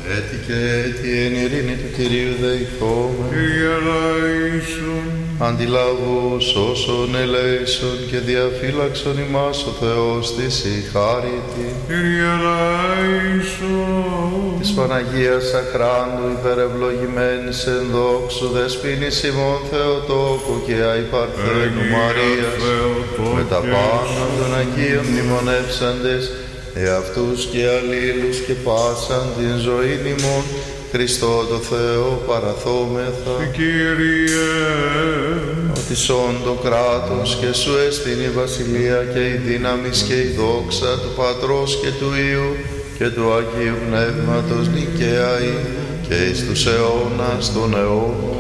Έτι και έτι εν ειρήνη του Κυρίου δεηθόμεν. Κύριε ελέησον. Αντιλαβούς όσων ελέησον και διαφύλαξον ημάς ο Θεός της η χάριτη. Κύριε ελέησον. Της Παναγίας Αχράντου υπερευλογημένης εν δόξου δεσποίνης ημών Θεοτόκου και αϊπαρθένου Μαρίας, με τα πάνω των Αγίων μνημονεύσαντες, εαυτούς και αλλήλους και πάσαν την ζωήν ημών, Χριστό το Θεό παραθόμεθα. Κύριε, ότι σών το κράτος και σου έστειν η βασιλεία και η δύναμις και η δόξα του Πατρός και του Υιού και του Αγίου Πνεύματος νικαία ή και εις τους αιώνας των αιώνων.